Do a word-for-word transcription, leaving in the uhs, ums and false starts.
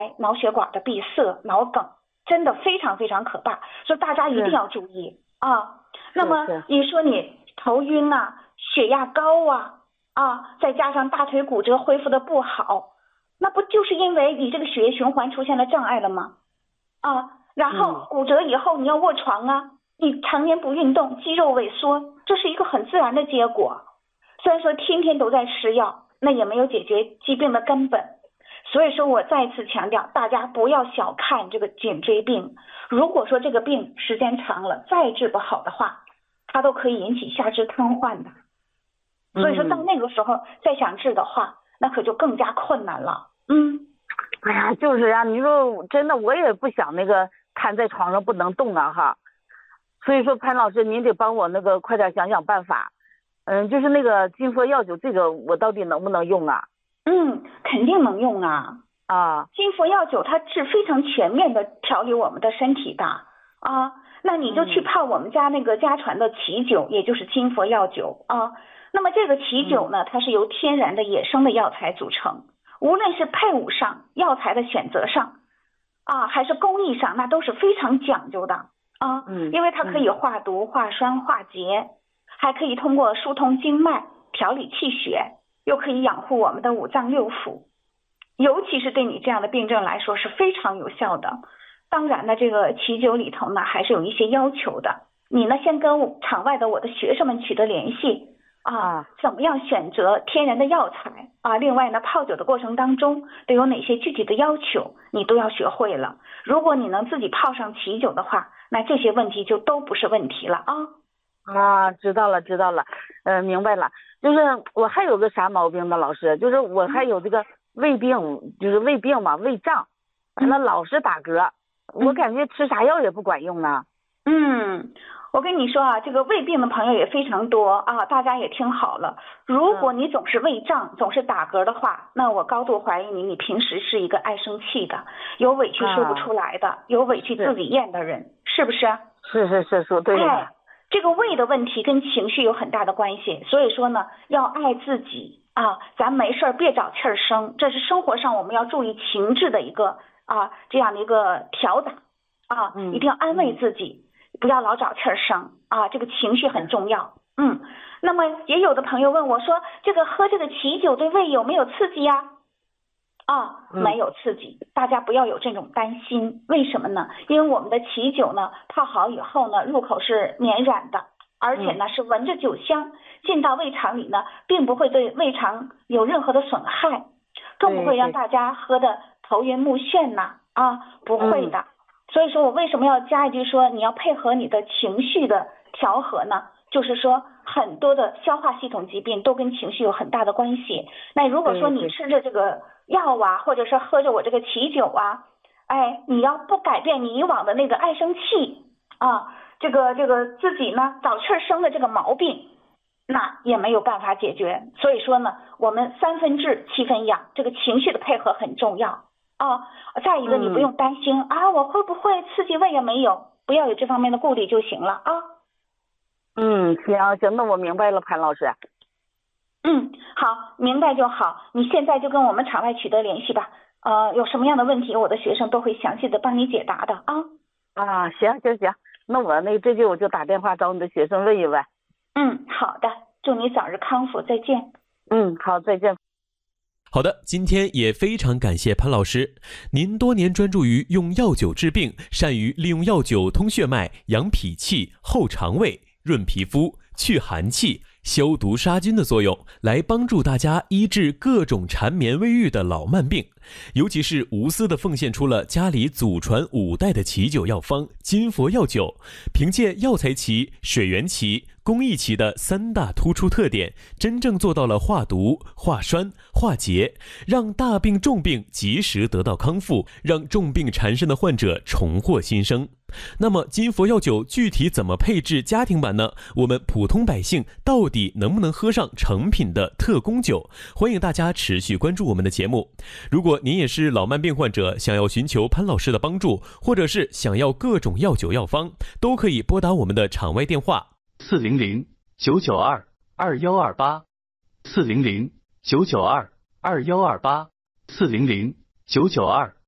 脑血管的闭塞、脑梗，真的非常非常可怕，所以大家一定要注意啊。那么你说你头晕啊，血压高啊，啊，再加上大腿骨折恢复的不好，那不就是因为你这个血液循环出现了障碍了吗？啊，然后骨折以后你要卧床啊，你常年不运动，肌肉萎缩，这是一个很自然的结果。虽然说天天都在吃药，那也没有解决疾病的根本。所以说我再次强调，大家不要小看这个颈椎病。如果说这个病时间长了再治不好的话，它都可以引起下肢瘫痪的。所以说到那个时候再想治的话，那可就更加困难了。嗯， 哎呀，就是呀、啊，你说真的，我也不想那个瘫在床上不能动啊哈。所以说潘老师，您得帮我那个快点想想办法。嗯，就是那个金佛药酒，这个我到底能不能用啊？ 嗯，肯定能用啊。 啊， 金佛药酒它是非常全面的调理我们的身体的啊。那你就去泡我们家那个家传的奇酒，嗯、也就是金佛药酒啊。那么这个奇酒呢，它是由天然的野生的药材组成，无论是配伍上、药材的选择上啊，还是工艺上，那都是非常讲究的啊。 嗯， 因为它可以化毒、化酸、化结，还可以通过疏通经脉、调理气血，又可以养护我们的五脏六腑，尤其是对你这样的病症来说是非常有效的。当然呢，这个奇酒里头呢还是有一些要求的，你呢先跟场外的我的学生们取得联系啊，怎么样选择天然的药材啊？另外呢，泡酒的过程当中都有哪些具体的要求，你都要学会了。如果你能自己泡上奇酒的话，那这些问题就都不是问题了啊。 啊，知道了知道了，呃，明白了。就是我还有个啥毛病呢，老师？就是我还有这个胃病，就是胃病嘛，胃胀，完了老是打嗝，我感觉吃啥药也不管用呢。 嗯，我跟你说啊，这个胃病的朋友也非常多啊，大家也听好了。如果你总是胃胀，总是打嗝的话，那我高度怀疑你，你平时是一个爱生气的，有委屈说不出来的，啊、有委屈自己咽的人，是不是？ 是是是，说对了。 哎，这个胃的问题跟情绪有很大的关系，所以说呢，要爱自己啊，咱没事别找气儿生，这是生活上我们要注意情志的一个啊这样的一个调打啊，一定要安慰自己。嗯不要老找气儿生啊，这个情绪很重要。嗯，那么也有的朋友问我说，这个喝这个奇酒对胃有没有刺激呀？啊，没有刺激，大家不要有这种担心。为什么呢？因为我们的奇酒呢，泡好以后呢，入口是绵软的，而且呢是闻着酒香，进到胃肠里呢，并不会对胃肠有任何的损害，更不会让大家喝的头晕目眩呐。啊，不会的。所以说我为什么要加一句说你要配合你的情绪的调和呢？就是说很多的消化系统疾病都跟情绪有很大的关系。那如果说你吃着这个药啊，或者是喝着我这个奇酒啊，哎，你要不改变你以往的那个爱生气啊，这个这个自己呢找气儿生的这个毛病，那也没有办法解决。所以说呢，我们三分治七分养，这个情绪的配合很重要。啊，再一个你不用担心、嗯、啊，我会不会刺激胃也没有，不要有这方面的顾虑就行了啊。 嗯，行行，那我明白了，潘老师。 嗯，好，明白就好。你现在就跟我们场外取得联系吧。呃，有什么样的问题，我的学生都会详细的帮你解答的啊。 啊，行行行，那我那这就我就打电话找你的学生问一问。 嗯，好的，祝你早日康复，再见。 嗯，好，再见。 好的，今天也非常感谢潘老师，您多年专注于用药酒治病，善于利用药酒通血脉、养脾气、厚肠胃、润皮肤、去寒气、消毒杀菌的作用，来帮助大家医治各种缠绵未愈的老慢病，尤其是无私地奉献出了家里祖传五代的奇酒药方金佛药酒，凭借药材奇、水源奇、工艺奇的三大突出特点，真正做到了化毒、化栓、化结，让大病重病及时得到康复，让重病缠身的患者重获新生。那么金佛药酒具体怎么配置家庭版呢？我们普通百姓到底能不能喝上成品的特供酒？欢迎大家持续关注我们的节目。如果您也是老慢病患者，想要寻求潘老师的帮助，或者是想要各种药酒药方，都可以拨打我们的场外电话四零零九九二二幺二八，四零零九九二二幺二八，四零零九九二